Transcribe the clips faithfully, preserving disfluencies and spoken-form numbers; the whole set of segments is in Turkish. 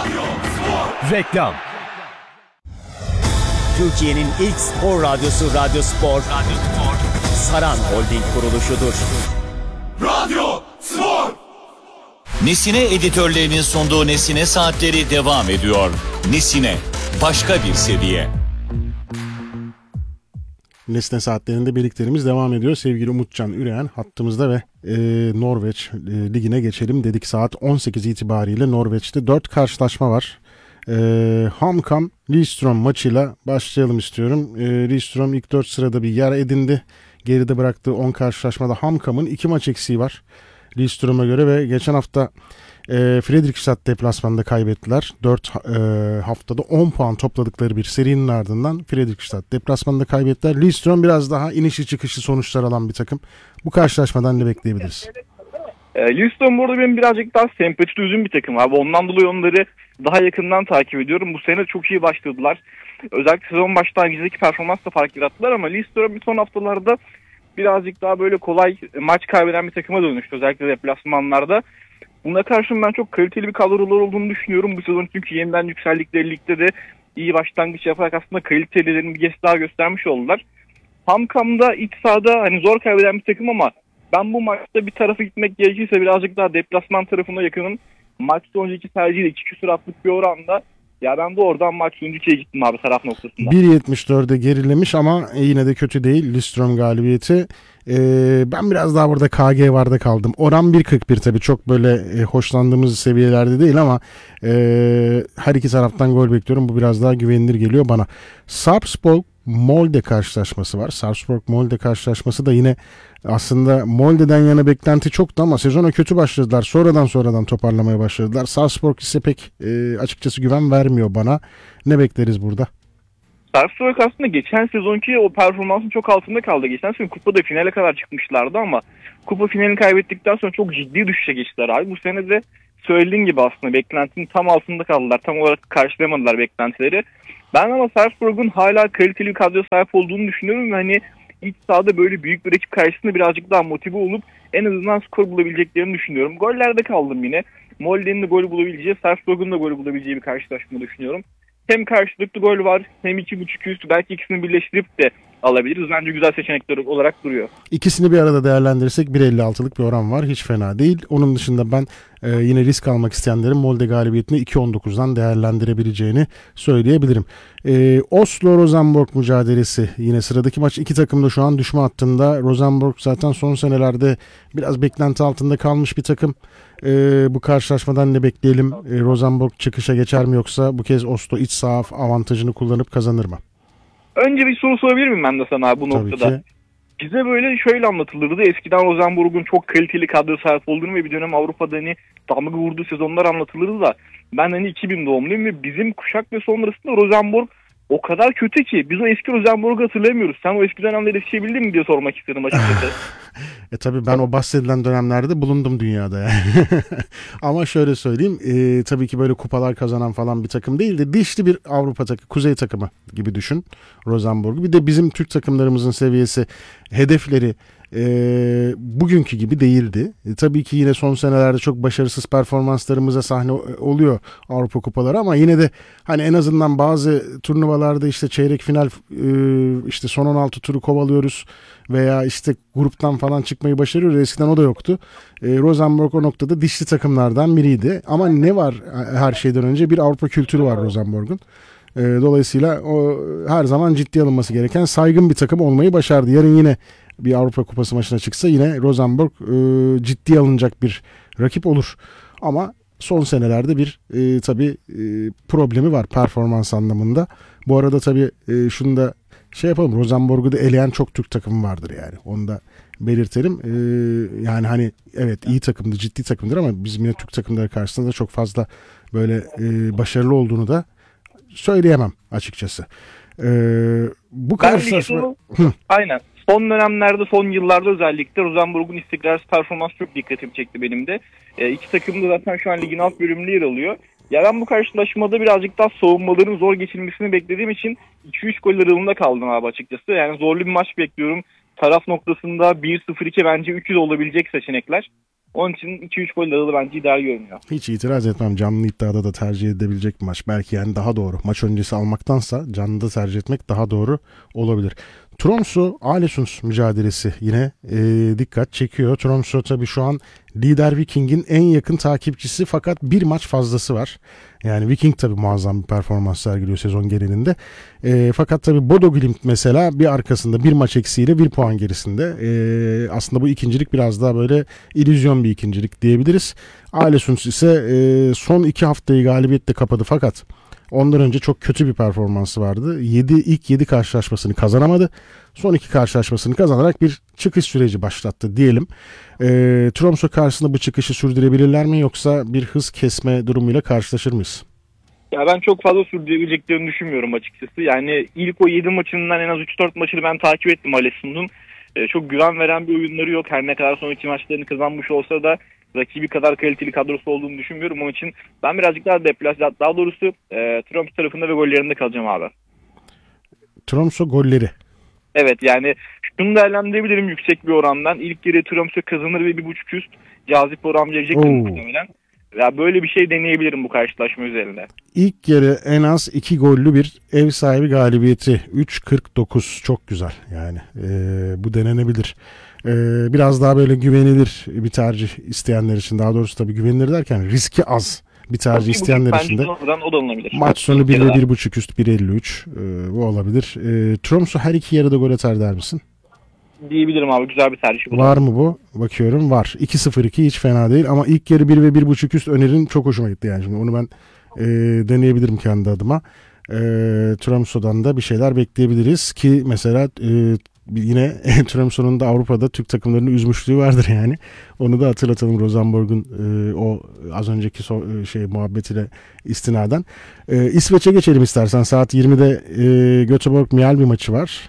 Reklam. Türkiye'nin ilk spor radyosu Radyo Spor, Radyo Spor, Saran Holding kuruluşudur. Radyo Spor. Nesine editörlerinin sunduğu Nesine Saatleri devam ediyor. Nesine, başka bir seviye. Nesne Saatlerinde birliklerimiz devam ediyor. Sevgili Umutcan Üreyen hattımızda ve e, Norveç e, ligine geçelim dedik. Saat on sekiz itibariyle Norveç'te dört karşılaşma var. E, Hamkam Lillestrøm maçıyla başlayalım istiyorum. E, Lillestrøm ilk dört sırada bir yer edindi. Geride bıraktığı on karşılaşmada Hamkam'ın iki maç eksiği var Lillestrøm'e göre ve geçen hafta e, Fredrikstad deplasmanında kaybettiler. dört e, haftada on puan topladıkları bir serinin ardından Fredrikstad deplasmanında kaybettiler. Lillestrøm biraz daha inişli çıkışlı sonuçlar alan bir takım. Bu karşılaşmadan ne bekleyebiliriz? E, Lillestrøm burada benim birazcık daha sempati duyduğum bir takım abi. Ondan dolayı onları daha yakından takip ediyorum. Bu sene çok iyi başladılar. Özellikle sezon başlangıcındaki performansla fark yarattılar ama Lillestrøm son haftalarda birazcık daha böyle kolay maç kaybeden bir takıma dönüştü. Özellikle deplasmanlarda. Buna karşın ben çok kaliteli bir kadrolar olduğunu düşünüyorum bu sezon. Çünkü yeniden yükseldikleri ligde de iyi başlangıç yaparak aslında kalitelerini bir kez daha göstermiş oldular. Hamkam'da iç sahada hani zor kaybeden bir takım ama ben bu maçta bir tarafa gitmek gerekirse birazcık daha deplasman tarafına yakınım. Maç sonucu iki tercihiyle iki küsuratlık bir oranda. Ya ben bu oradan maç sonucu ikiye gittim abi taraf noktasında. bir yetmiş dörde gerilemiş ama yine de kötü değil Lillestrøm galibiyeti. Ee, ben biraz daha burada K G varda kaldım. Oran bir kırk bir tabii çok böyle e, hoşlandığımız seviyelerde değil ama e, her iki taraftan gol bekliyorum. Bu biraz daha güvenilir geliyor bana. Sarpsborg Molde karşılaşması var. Sarpsborg Molde karşılaşması da yine aslında Molde'den yana beklenti çoktu ama sezona kötü başladılar. Sonradan sonradan toparlamaya başladılar. Sarpsborg ise pek e, açıkçası güven vermiyor bana. Ne bekleriz burada? Sarpsborg aslında geçen sezonki o performansın çok altında kaldı. Geçen sezon kupada finale kadar çıkmışlardı ama kupa finalini kaybettikten sonra çok ciddi düşüşe geçtiler abi. Bu sene de söylediğin gibi aslında beklentinin tam altında kaldılar. Tam olarak karşılayamadılar beklentileri. Ben ama Sarpsborg'un hala kaliteli bir kadroya sahip olduğunu düşünüyorum ve hani iç sahada böyle büyük bir rakip karşısında birazcık daha motive olup en azından skor bulabileceklerini düşünüyorum. Gollerde kaldım yine. Molde'nin de golü bulabileceği, Sarpsborg'un da golü bulabileceği bir karşılaşma düşünüyorum. Hem karşılıklı gol var hem iki buçuk üst, belki ikisini birleştirip de alabiliriz. Bence güzel seçenekler olarak duruyor. İkisini bir arada değerlendirirsek bir elli altılık bir oran var. Hiç fena değil. Onun dışında ben e, yine risk almak isteyenlerin Molde galibiyetini iki on dokuzdan değerlendirebileceğini söyleyebilirim. E, Oslo-Rosenborg mücadelesi yine sıradaki maç. İki takım da şu an düşme hattında. Rosenborg zaten son senelerde biraz beklenti altında kalmış bir takım. E, bu karşılaşmadan ne bekleyelim? E, Rosenborg çıkışa geçer mi yoksa bu kez Oslo iç saha avantajını kullanıp kazanır mı? Önce bir soru sorabilir miyim ben de sana bu Tabii noktada? ki. Bize böyle şöyle anlatılırdı. Eskiden Rosenborg'un çok kaliteli kadro sahip olduğunu ve bir dönem Avrupa'da hani damga vurduğu sezonlar anlatılırdı da ben hani iki bin doğumluyum ve bizim kuşak ve sonrasında Rosenborg o kadar kötü ki biz o eski Rosenborg'u hatırlamıyoruz. Sen o eski dönemde yetişebildin mi diye sormak istedim açıkçası. e tabii ben o bahsedilen dönemlerde bulundum dünyada yani. Ama şöyle söyleyeyim e, tabii ki böyle kupalar kazanan falan bir takım değil de dişli bir Avrupa takımı, kuzey takımı gibi düşün Rosenborg'u. Bir de bizim Türk takımlarımızın seviyesi, hedefleri e, bugünkü gibi değildi. E, tabii ki yine son senelerde çok başarısız performanslarımıza sahne oluyor Avrupa kupaları ama yine de hani en azından bazı turnuvalarda işte çeyrek final e, işte son on altı turu kovalıyoruz veya işte gruptan falan çıkmayı başarıyoruz. Eskiden o da yoktu. E, Rosenborg o noktada dişli takımlardan biriydi. Ama ne var her şeyden önce? Bir Avrupa kültürü var Rosenborg'un. E, dolayısıyla o her zaman ciddiye alınması gereken saygın bir takım olmayı başardı. Yarın yine bir Avrupa Kupası maçına çıksa yine Rosenborg e, ciddiye alınacak bir rakip olur. Ama son senelerde bir e, tabii e, problemi var performans anlamında. Bu arada tabii e, şunu da şey yapalım. Rosenborg'u da eleyen çok Türk takımı vardır yani. Onu da belirtelim. Ee, yani hani evet iyi takımdır, ciddi takımdır ama bizim yine Türk takımları karşısında da çok fazla böyle e, başarılı olduğunu da söyleyemem açıkçası. Ee, bu karşılaşma... Aynen. Son dönemlerde, son yıllarda özellikle Rosenborg'un istikrarsız performansı çok dikkatimi çekti benim de. E, iki takım da zaten şu an ligin alt bölümünde yer alıyor. Ya ben bu karşılaşmada birazcık daha savunmaların zor geçilmesini beklediğim için iki üç gol aralığında kaldım abi açıkçası. Yani zorlu bir maç bekliyorum. Taraf noktasında bir sıfır iki bence üç yüz olabilecek seçenekler. Onun için iki üç gol aralı bence ideal görünüyor. Hiç itiraz etmem. Canlı iddiada da tercih edilebilecek bir maç. Belki yani daha doğru. Maç öncesi almaktansa canlıda tercih etmek daha doğru olabilir. Tromsø Aalesund mücadelesi yine e, dikkat çekiyor. Tromsø tabii şu an lider Viking'in en yakın takipçisi, fakat bir maç fazlası var. Yani Viking tabii muazzam bir performans sergiliyor sezon genelinde. E, fakat tabii Bodo Glimt mesela bir arkasında, bir maç eksiğiyle bir puan gerisinde. E, aslında bu ikincilik biraz daha böyle illüzyon bir ikincilik diyebiliriz. Aalesund ise e, son iki haftayı galibiyetle kapadı, fakat ondan önce çok kötü bir performansı vardı. yedi ilk yedi karşılaşmasını kazanamadı. Son iki karşılaşmasını kazanarak bir çıkış süreci başlattı diyelim. E, Tromsø karşısında bu çıkışı sürdürebilirler mi, yoksa bir hız kesme durumuyla karşılaşır mıyız? Ya ben çok fazla sürdürebileceklerini düşünmüyorum açıkçası. Yani ilk o yedi maçından en az üç dört maçını ben takip ettim Aalesund'un. E, çok güven veren bir oyunları yok. Her ne kadar son iki maçlarını kazanmış olsa da rakibi kadar kaliteli kadrosu olduğunu düşünmüyorum. Onun için ben birazcık daha deplasman, daha doğrusu e, Tromsø tarafında ve gollerinde kalacağım abi. Tromsø golleri. Evet, yani şunu değerlendirebilirim yüksek bir orandan. İlk yarı Tromsø kazanır ve bir buçuk üst cazip oran verecektir muhtemelen. Ya böyle bir şey deneyebilirim bu karşılaşma üzerinde. İlk yarı en az iki gollü bir ev sahibi galibiyeti. üç kırk dokuz çok güzel yani. E, bu denenebilir. E, biraz daha böyle güvenilir bir tercih isteyenler için, daha doğrusu tabii güvenilir derken riski az bir tercih isteyenler için de o da olabilir. Maç sonu bir ve bir buçuk üst bir elli üç e, bu olabilir. E, Tromsø her iki yarıda gol atar der misin? Diyebilirim abi, güzel bir tercih. Bu var mı bu? Bakıyorum var. iki sıfır iki hiç fena değil, ama ilk yarı bir ve bir buçuk üst önerin çok hoşuma gitti yani. Şimdi onu ben e, deneyebilirim kendi adıma. E, Tromsø'dan da bir şeyler bekleyebiliriz ki mesela e, yine Tromsø'nun da Avrupa'da Türk takımlarını üzmüşlüğü vardır yani. Onu da hatırlatalım Rosenborg'un e, o az önceki so, e, şey muhabbetiyle istinaden. E, İsveç'e geçelim istersen. Saat yirmide e, Göteborg-Mjällby maçı var.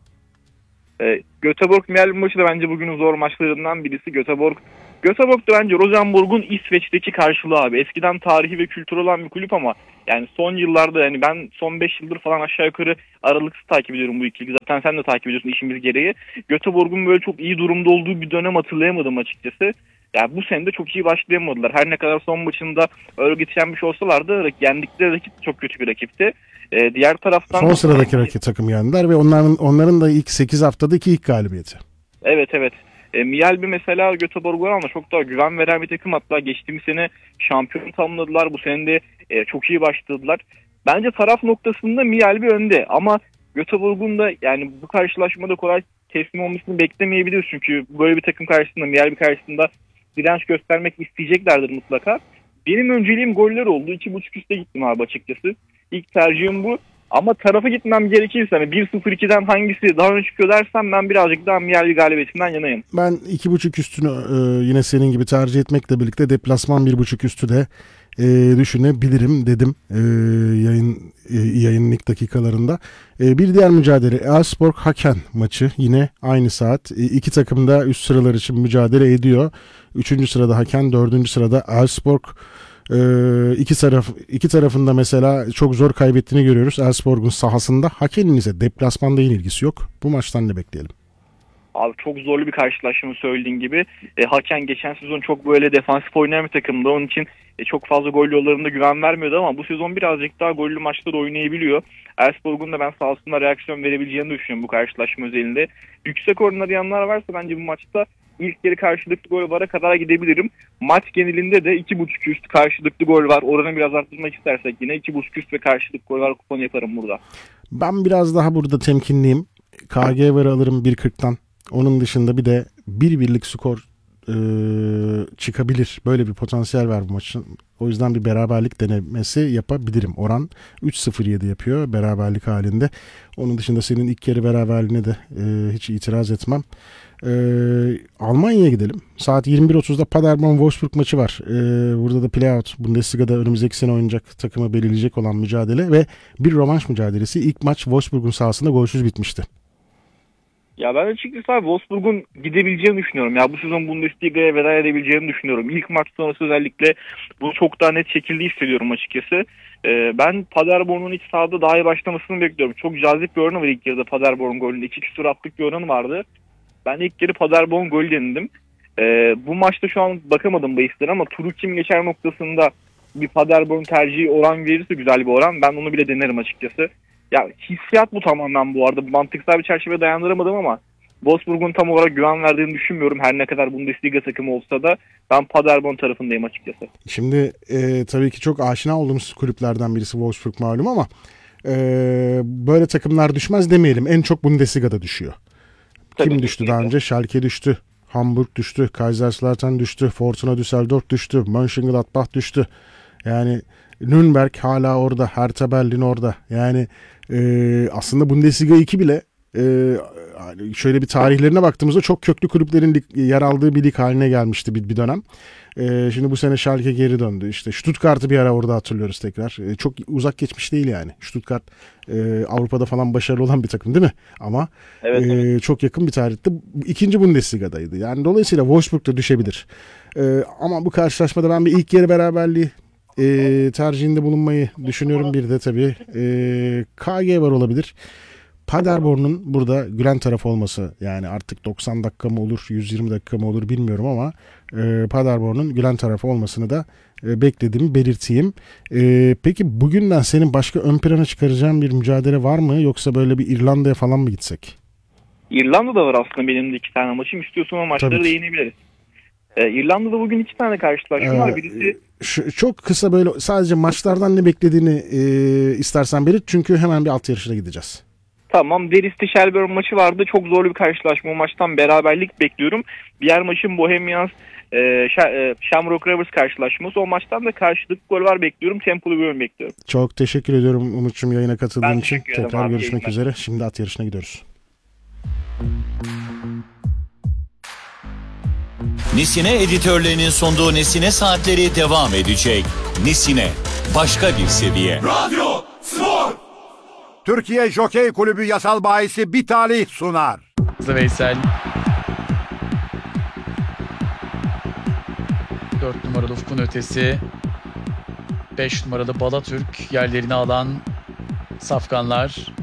E, Göteborg-Mjällby maçı da bence bugünün zor maçlarından birisi. Göteborg Göteborg da bence Rosenborg'un İsveç'teki karşılığı abi. Eskiden tarihi ve kültürü olan bir kulüp ama yani son yıllarda, yani ben son beş yıldır falan aşağı yukarı aralıksız takip ediyorum bu ikiliyi. Zaten sen de takip ediyorsun işimiz gereği. Göteborg'un böyle çok iyi durumda olduğu bir dönem hatırlayamadım açıkçası. Yani bu sene de çok iyi başlayamadılar. Her ne kadar son maçında örgüt yenmiş olsalar da yendikleri rakip çok kötü bir rakipti. Ee, diğer taraftan son sıradaki rakip takım yendiler ve onların onların da ilk sekiz haftadaki ilk galibiyeti. Evet evet. E, Mjällby mesela Göteborg'a ama çok daha güven veren bir takım. Hatta geçtiğimiz sene şampiyon tamamladılar. Bu sene de e, çok iyi başladılar. Bence taraf noktasında Mjällby önde ama Göteborg'un da yani bu karşılaşmada kolay teslim olmasını beklemeyebiliriz. Çünkü böyle bir takım karşısında, Mjällby karşısında direnç göstermek isteyeceklerdir mutlaka. Benim önceliğim goller oldu. iki buçuk üste gittim abi açıkçası. İlk tercihim bu. Ama tarafa gitmem gerekirse hani bir sıfır ikiden hangisi daha öne çıkıyor dersem ben birazcık daha Mjällby galibiyetinden yanayım. Ben iki buçuk üstünü e, yine senin gibi tercih etmekle birlikte deplasman bir buçuk üstü de e, düşünebilirim dedim e, yayın e, yayının ilk dakikalarında. E, bir diğer mücadele Elfsborg-Haken maçı, yine aynı saat. E, iki takım da üst sıralar için mücadele ediyor. Üçüncü sırada Haken, dördüncü sırada Elfsborg. Ee, iki taraf iki tarafında mesela çok zor kaybettiğini görüyoruz. Elfsborg'un sahasında, Haken'in ise deplasmanda yine ilgisi yok. Bu maçtan ne bekleyelim? Abi çok zorlu bir karşılaşma söylediğin gibi. E, Haken geçen sezon çok böyle defansif oynayan bir takımdı. Onun için e, çok fazla gol yollarında güven vermiyordu ama bu sezon birazcık daha gollü maçta da oynayabiliyor. Elfsborg'un da ben sahasında reaksiyon verebileceğini düşünüyorum bu karşılaşma özelinde. Yüksek oran arayanlar varsa bence bu maçta ilk yarı karşılıklı gol vara kadar gidebilirim. Maç genelinde de iki buçuk üst karşılıklı gol var. Oranı biraz arttırmak istersek yine iki buçuk üst ve karşılıklı gol var kuponu yaparım burada. Ben biraz daha burada temkinliyim. K G varı alırım bir kırktan. Onun dışında bir de bir birlik skor e, çıkabilir. Böyle bir potansiyel var bu maçın. O yüzden bir beraberlik denemesi yapabilirim. Oran üç sıfır yedi yapıyor beraberlik halinde. Onun dışında senin ilk yarı beraberliğine de e, hiç itiraz etmem. E, Almanya'ya gidelim. Saat yirmi bir otuzda Paderborn-Wolfsburg maçı var. E, burada da playout, Bundesliga'da önümüzdeki sene oynayacak takımı belirleyecek olan mücadele ve bir rövanş mücadelesi. İlk maç Wolfsburg'un sahasında golsüz bitmişti. Ya ben açıkçası abi Wolfsburg'un gidebileceğini düşünüyorum. Ya bu sezon Bundesliga'ya veda edebileceğini düşünüyorum. İlk maç sonrası özellikle bunu çok daha net şekilde hissediyorum açıkçası. Ee, ben Paderborn'un iç sahada daha iyi başlamasını bekliyorum. Çok cazip bir oranı var ilk yarıda Paderborn golünde. iki küsur atlık bir oranı vardı. Ben ilk yarı Paderborn golü denedim. E, bu maçta şu an bakamadım bahislere ama turu kim geçer noktasında bir Paderborn tercihi oran verirse güzel bir oran. Ben onu bile denerim açıkçası. Ya hissiyat bu tamamen bu arada. Mantıksal bir çerçeve dayandıramadım ama Wolfsburg'un tam olarak güven verdiğini düşünmüyorum. Her ne kadar Bundesliga takımı olsa da ben Paderborn tarafındayım açıkçası. Şimdi e, tabii ki çok aşina olduğumuz kulüplerden birisi Wolfsburg malum ama e, böyle takımlar düşmez demeyelim. En çok Bundesliga'da düşüyor. Tabii Kim ki, düştü kesinlikle. daha önce? Schalke düştü. Hamburg düştü. Kaiserslautern düştü. Fortuna Düsseldorf düştü. Mönchengladbach düştü. Yani Nürnberg hala orada. Hertha Berlin orada. Yani e, aslında Bundesliga iki bile e, şöyle bir tarihlerine baktığımızda çok köklü kulüplerin lig, yer aldığı bir lig haline gelmişti bir, bir dönem. E, şimdi bu sene Schalke geri döndü. İşte Stuttgart'ı bir ara orada hatırlıyoruz tekrar. E, çok uzak geçmiş değil yani. Stuttgart e, Avrupa'da falan başarılı olan bir takım değil mi? Ama Evet, e, evet. çok yakın bir tarihte ikinci Bundesliga'daydı. Yani dolayısıyla Wolfsburg da düşebilir. E, ama bu karşılaşmada ben bir ilk yarı beraberliği e, tercihinde bulunmayı düşünüyorum. Bir de tabii e, K G var olabilir. Paderborn'un burada gülen taraf olması, yani artık doksan dakika mı olur, yüz yirmi dakika mı olur bilmiyorum ama e, Paderborn'un gülen tarafı olmasını da e, beklediğimi belirteyim. E, peki bugünden senin başka ön plana çıkaracağın bir mücadele var mı, yoksa böyle bir İrlanda'ya falan mı gitsek? İrlanda'da var aslında benim de iki tane maçım. İstiyorsan o maçları Tabii ki. değinebiliriz. Ee, İrlanda'da bugün iki tane karşılaşma var. Ee, Birisi Şu, çok kısa böyle sadece maçlardan ne beklediğini e, istersen belirt, çünkü hemen bir alt yarışına gideceğiz. tamam, Deristi Shelburne maçı vardı. Çok zorlu bir karşılaşma. O maçtan beraberlik bekliyorum. Diğer maçın Bohemians e, Sh- e, Shamrock Rovers karşılaşması. O maçtan da karşılıklı gol var bekliyorum. Tempolu bir oyun bekliyorum. Çok teşekkür ediyorum Umut'cum yayına katıldığın Ben için. teşekkür ederim Tekrar abi, görüşmek yayınlar. üzere. Şimdi at yarışına gidiyoruz. Nesine editörlerinin sunduğu Nesine Saatleri devam edecek. Nesine, başka bir seviye. Radyo Spor. Türkiye Jokey Kulübü yasal bahisi Bir Talih sunar. Veysel. dört numaralı Ufkun ötesi. beş numaralı Balatürk yerlerini alan safkanlar.